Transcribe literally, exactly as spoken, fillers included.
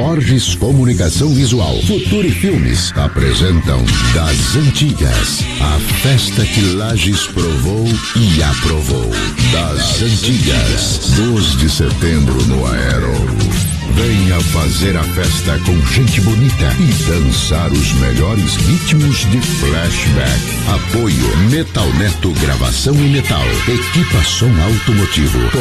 Borges Comunicação Visual, Futuri Filmes apresentam Das Antigas, a festa que Lages provou e aprovou. Das Antigas, dois de setembro no Aero. Venha fazer a festa com gente bonita e dançar os melhores ritmos de flashback. Apoio Metal Neto Gravação e Metal, Equipa Som Automotivo.